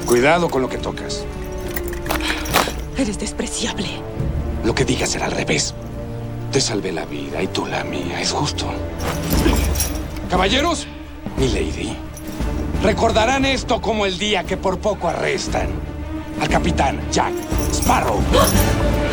Cuidado con lo que tocas. Eres despreciable. Lo que digas será al revés. Te salvé la vida y tú la mía. Es justo. Caballeros, mi lady, recordarán esto como el día que por poco arrestan al capitán Jack Sparrow.